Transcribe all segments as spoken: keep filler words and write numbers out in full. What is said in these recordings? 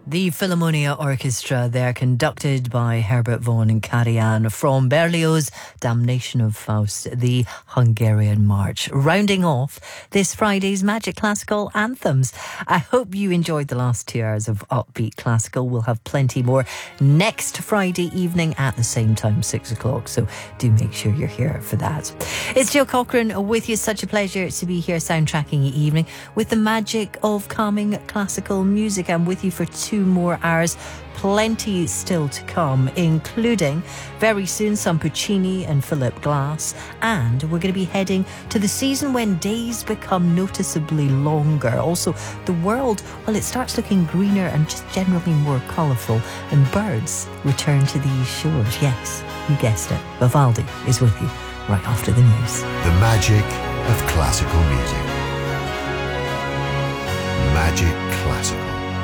The Philharmonia Orchestra, they're conducted by Herbert von Karajan from Berlioz' Damnation of Faust, the Hungarian March. Rounding off this Friday's Magic Classical Anthems. I hope you enjoyed the last two hours of upbeat classical. We'll have plenty more next Friday evening at the same time, six o'clock. So do make sure you're here for that. It's Jill Cochran with you. Such a pleasure to be here soundtracking your evening with the magic of calming classical music. I'm with you for two more hours. Plenty still to come, including very soon some Puccini and Philip Glass. And we're going to be heading to the season when days become noticeably longer. Also, the world, well, it starts looking greener and just generally more colourful. And birds return to these shores. Yes, you guessed it. Vivaldi is with you right after the news. The magic of classical music. Magic Classical.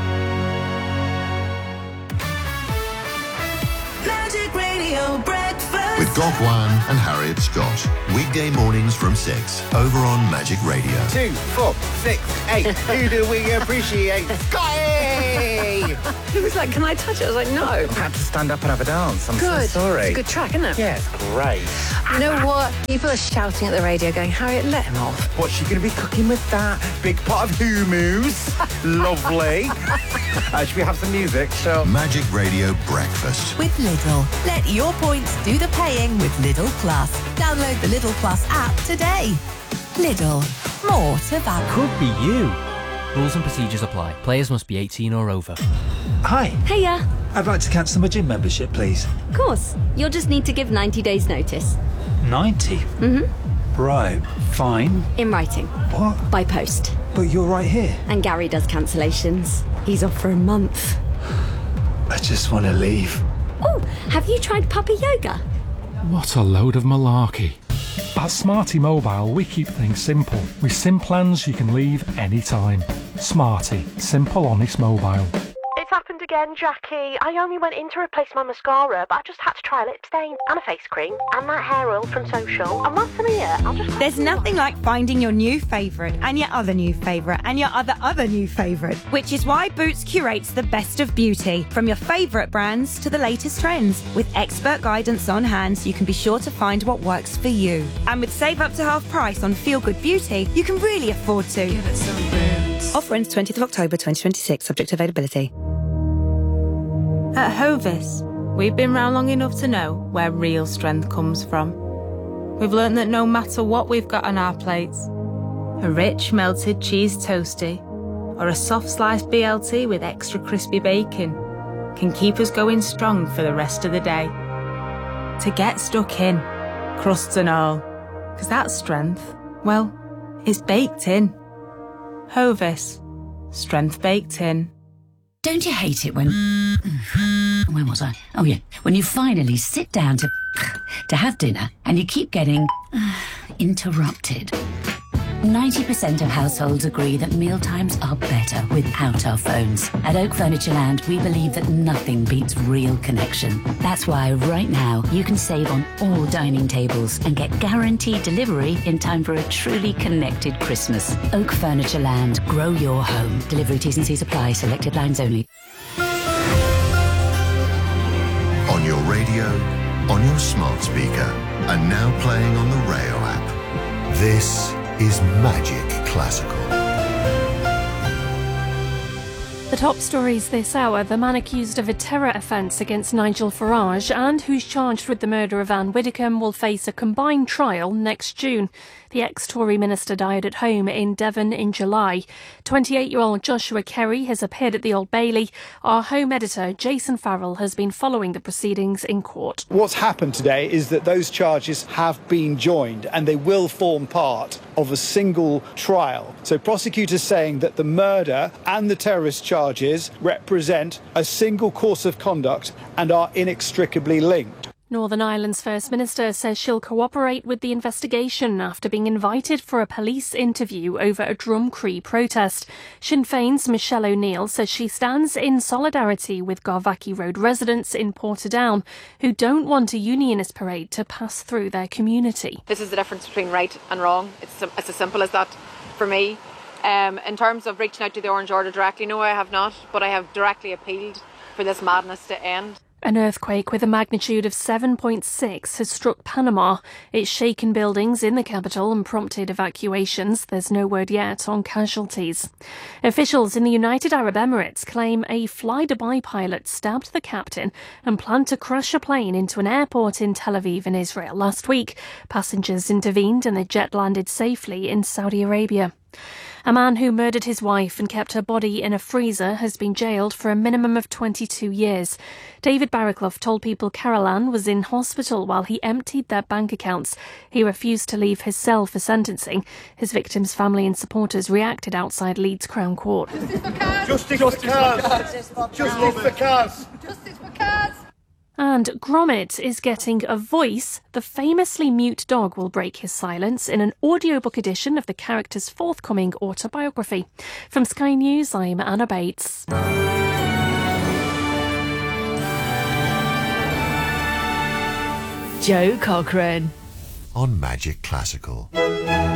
Magic Radio Breakfast With Gok Wan and Harriet Scott. Weekday mornings from six, over on Magic Radio. Two, four, six, eight. Who do we appreciate? Scotty! He was like, can I touch it? I was like, no. I had to stand up and have a dance. I'm Good. so sorry. It's a good track, isn't it? Yeah, it's great. You know what? People are shouting at the radio going, Harriet, let him off. What's she going to be cooking with that? Big pot of hummus. Lovely. Uh, should we have some music? Sure. Magic Radio Breakfast. with Lidl. Let your points do the paying with Lidl Plus. Download the Lidl Plus app today. Lidl. More to value. Could be you. Rules and procedures apply. Players must be eighteen or over. Hi, Hiya. I'd like to cancel my gym membership, please. Of course. You'll just need to give ninety days notice. ninety? Mm-hmm. Right, fine. In writing. What? By post. But you're right here. And Gary does cancellations. He's off for a month. I just want to leave. Oh, have you tried puppy yoga? What a load of malarkey. At Smarty Mobile, we keep things simple. With SIM plans you can leave anytime. Smarty. Simple, honest mobile. It's happened again, Jackie. I only went in to replace my mascara, but I just had to try a lip stain and a face cream and that hair oil from Social. And once I'm here, I'll just... There's nothing like finding your new favourite and your other new favourite and your other other new favourite, which is why Boots curates the best of beauty, from your favourite brands to the latest trends. With expert guidance on hand, so you can be sure to find what works for you. And with Save Up to Half Price on Feel Good Beauty, you can really afford to. Give it some Boots. Offer ends twentieth of October twenty twenty-six, subject to availability. At Hovis, we've been round long enough to know where real strength comes from. We've learnt that no matter what we've got on our plates, a rich melted cheese toastie or a soft sliced B L T with extra crispy bacon can keep us going strong for the rest of the day. To get stuck in, crusts and all, because that strength, well, it's baked in. Hovis, strength baked in. Don't you hate it when... Where was I? Oh, yeah. When you finally sit down to... to have dinner and you keep getting... interrupted. ninety percent of households agree that mealtimes are better without our phones. At Oak Furniture Land, we believe that nothing beats real connection. That's why right now you can save on all dining tables and get guaranteed delivery in time for a truly connected Christmas. Oak Furniture Land. Grow your home. Delivery T's and C's apply. Selected lines only. On your radio, on your smart speaker, and now playing on the Rail app. This is Magic Classical. The top stories this hour: the man accused of a terror offence against Nigel Farage and who's charged with the murder of Anne Widdecombe will face a combined trial next June. The ex-Tory minister died at home in Devon in July. twenty-eight-year-old Joshua Kerry has appeared at the Old Bailey. Our home editor, Jason Farrell, has been following the proceedings in court. What's happened today is that those charges have been joined and they will form part of a single trial. So prosecutors saying that the murder and the terrorist charges represent a single course of conduct and are inextricably linked. Northern Ireland's First Minister says she'll cooperate with the investigation after being invited for a police interview over a Drumcree protest. Sinn Féin's Michelle O'Neill says she stands in solidarity with Garvackie Road residents in Portadown who don't want a unionist parade to pass through their community. This is the difference between right and wrong. It's, it's as simple as that for me. Um, in terms of reaching out to the Orange Order directly, no, I have not, but I have directly appealed for this madness to end. An earthquake with a magnitude of seven point six has struck Panama. It's shaken buildings in the capital and prompted evacuations. There's no word yet on casualties. Officials in the United Arab Emirates claim a Fly Dubai pilot stabbed the captain and planned to crash a plane into an airport in Tel Aviv in Israel last week. Passengers intervened and the jet landed safely in Saudi Arabia. A man who murdered his wife and kept her body in a freezer has been jailed for a minimum of twenty-two years. David Barraclough told People Carolan was in hospital while he emptied their bank accounts. He refused to leave his cell for sentencing. His victim's family and supporters reacted outside Leeds Crown Court. Justice for Kaz! Justice for Kaz! Justice for Kaz! Justice for Kaz! And Gromit is getting a voice. The famously mute dog will break his silence in an audiobook edition of the character's forthcoming autobiography. From Sky News, I'm Anna Bates. Joe Cochrane. On Magic Classical.